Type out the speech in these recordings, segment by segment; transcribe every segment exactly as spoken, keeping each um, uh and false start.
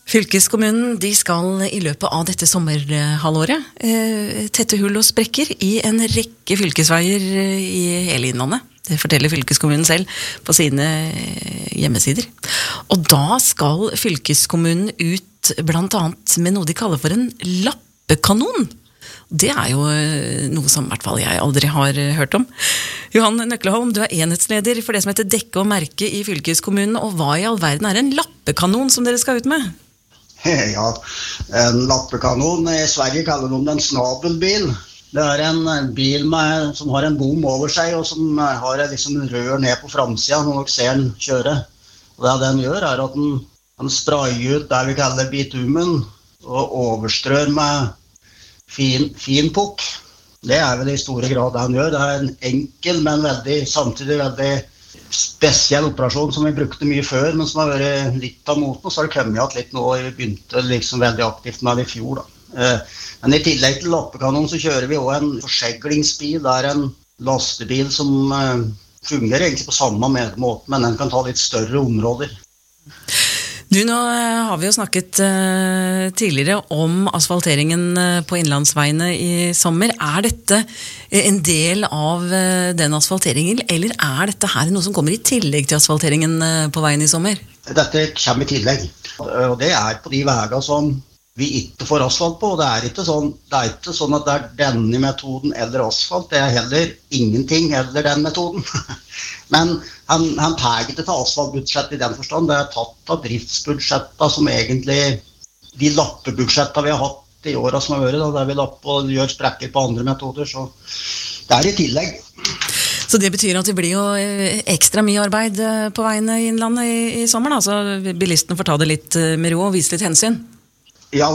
Fylkeskommunen de skal i løpet av dette sommerhalvåret eh, tette hull og sprekker i en rekke fylkesveier i hele innlandet. Det forteller fylkeskommunen selv på sine hjemmesider. Og da skal fylkeskommunen ut blant annet med noe de kaller for en lappekanon. Det er jo noe som i hvert fall jeg aldri har hørt om. Johan Nøkleholm, du er enhetsleder for det som heter Dekke og Merke i fylkeskommunen, og hva i all verden er en lappekanon som dere skal ut med? Ja, en lappekanon, i Sverige kaller de den snabelbil. Det er en bil med, som har en bom over seg, og som har liksom rør ned på framsiden når dere ser den kjøre. Og det den gjør er at den, den sprayer ut det vi kaller bitumen, og overstrør med fin, fin pukk. Det er vel i store grad det han gjør. Det er en enkel, men veldig, samtidig veldig spesiell operasjon som vi brukte mye før, men som har vært litt av moten, og så har det kommet igjen litt nå, og vi begynte liksom veldig aktivt med det i fjor. Da. Men i tillegg til lappekanon så kjører vi også en forseglingsbil. Det er en lastebil som fungerer egentlig på samme måte, men den kan ta litt større områder. Du, nå har vi jo snakket uh, tidligere om asfalteringen uh, på innlandsveiene i sommer. Er dette en del av uh, den asfalteringen, eller er dette her noe som kommer i tillegg til asfalteringen uh, på veien i sommer? Dette kommer i tillegg, og det er på de veier som vi ikke får asfalt på. Det er ikke sånn, det er ikke sånn at det er denne metoden eller asfalt, det er heller ingenting eller den metoden. Men han, han tar ikke til asfaltbudsjett i den forstand. Det er tatt av driftsbudsjettet som egentlig de lappebudsjettene vi har hatt i årene som har vært, da, der vi lapper og gjør sprekker på andre metoder, så det er i tillegg. Så det betyr at det blir jo ekstra mye arbeid på veiene i innlandet i, i sommer, da? Så bilistene får ta det litt med ro og vise litt hensyn? Ja,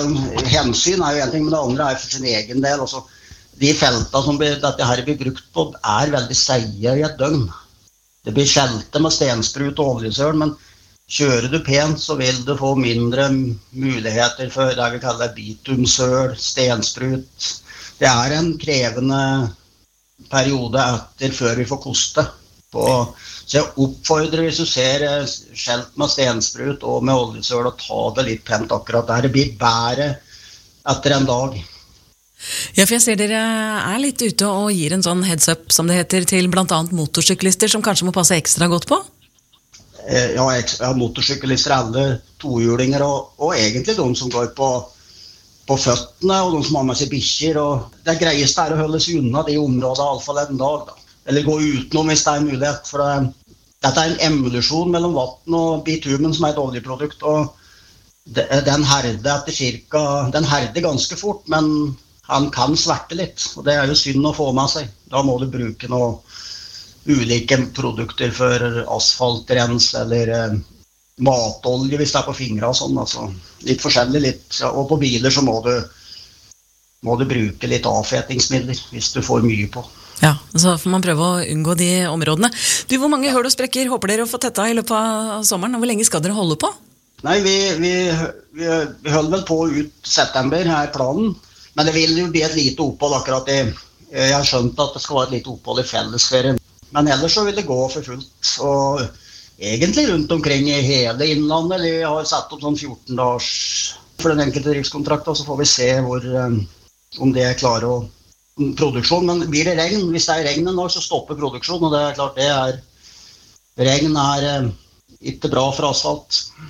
hensyn er jo en ting, men det andre er for sin egen del. Også. De feltene som blir, dette her blir brukt på er veldig seige i et døgn. Det blir skjelte med stensprut og oljesøl, men kjører du pent så vil du få mindre muligheter for det vi kaller bitumsøl, stensprut. Det er en krevende periode etter før vi får koste. På, så jeg oppfordrer hvis du ser skjelt med stensprut og med oljesøl og ta det litt pent akkurat der. Det blir bedre etter en dag. Ja, for jeg ser dere er litt ute og gir en sånn heads up, som det heter, til blant annet motorsyklister som kanskje må passe ekstra godt på? Ja, ja motorsyklister, alle tohjulinger og, og egentlig de som går på, på føttene og de som har med seg bikkjer. Og det greieste er å holde seg unna de områdene i alle fall en dag da. Eller gå utenom hvis det er mulighet, for det, dette er en emulusjon mellom vatten og bitumen som er et oljeprodukt, og det, den herder etter cirka, den herder ganske fort, men han kan sverte litt, og det er jo synd å få med seg. Da må du bruke noen ulike produkter for asfaltrens, eller eh, matolje hvis det er på fingre og sånn, altså litt forskjellig litt, ja, og på biler så må du, må du bruke litt avfetingsmidler hvis du får mye på. Ja, så får man prøve å unngå de områdene. Du, hvor mange hull og sprekker håper dere å få tetta i løpet av sommeren, og hvor lenge skal dere holde på? Nei, vi, vi, vi, vi holder vel på ut september, her er planen. Men det vil jo bli et lite opphold akkurat i, jeg har skjønt at det skal være et lite opphold i fellesferien. Men ellers så vil det gå for fullt, og egentlig rundt omkring i hele innlandet. Vi har satt opp sånn fjorten dagers for den enkelte driftskontrakten, så får vi se hvor, om det er klare å produksjon, men blir det regn, hvis det er regn en dag, så stopper produksjon, og det er klart det er, regn er eh, ikke bra for asfalt.